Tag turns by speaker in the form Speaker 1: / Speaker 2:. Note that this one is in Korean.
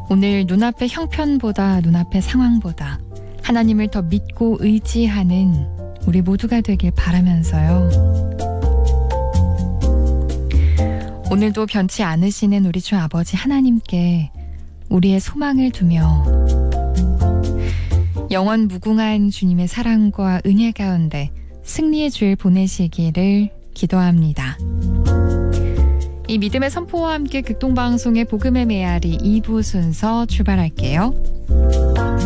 Speaker 1: 오늘 눈앞의 형편보다 눈앞의 상황보다 하나님을 더 믿고 의지하는 우리 모두가 되길 바라면서요. 오늘도 변치 않으시는 우리 주 아버지 하나님께 우리의 소망을 두며 영원 무궁한 주님의 사랑과 은혜 가운데 승리의 주일 보내시기를 기도합니다. 이 믿음의 선포와 함께 극동방송의 복음의 메아리 2부 순서 출발할게요.